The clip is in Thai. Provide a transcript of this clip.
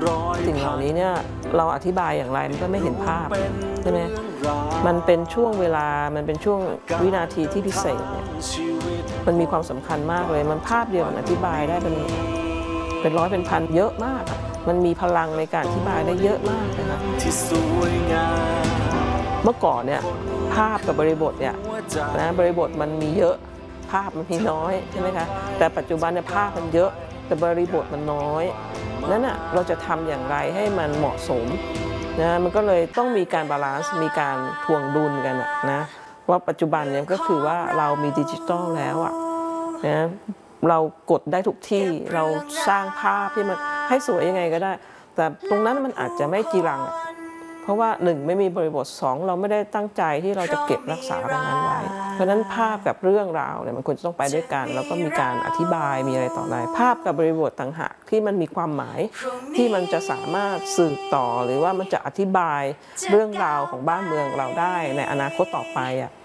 สิ่งเหล่านี้เนี่ยเราอธิบายอย่างไรมันก็ไม่เห็นภาพใช่ไหมมันเป็นช่วงเวลามันเป็นช่วงวินาทีที่พิเศษเนี่ยมันมีความสำคัญมากเลยมันภาพเดียวมันอธิบายได้เป็นร้อยเป็นพันเยอะมากมันมีพลังในการอธิบายได้เยอะมากเลยนะเมื่อก่อนเนี่ยภาพกับบริบทเนี่ยนะบริบทมันมีเยอะภาพมันมีน้อยใช่ไหมคะแต่ปัจจุบันเนี่ยภาพมันเยอะแต่บริบทมันน้อยนั้นอ่ะเราจะทำอย่างไรให้มันเหมาะสมนะมันก็เลยต้องมีการบาลานซ์มีการทวงดุลกันนะว่าปัจจุบันเนี่ยก็คือว่าเรามีดิจิตอลแล้วอ่ะนะเรากดได้ทุกที่เราสร้างภาพที่มันให้สวยยังไงก็ได้แต่ตรงนั้นมันอาจจะไม่จีรังเพราะว่า1ไม่มีบริบท2เราไม่ได้ตั้งใจที่เราจะเก็บรักษาตรงนั้นไว้เพราะนั้นภาพกับเรื่องราวเนี่ยมันควรจะต้องไปด้วยกันแล้วก็มีการอธิบายมีอะไรต่ออะไรภาพกับบริบทต่างหากที่มันมีความหมายที่มันจะสามารถสืบต่อหรือว่ามันจะอธิบายเรื่องราวของบ้านเมืองเราได้ในอนาคตต่อไป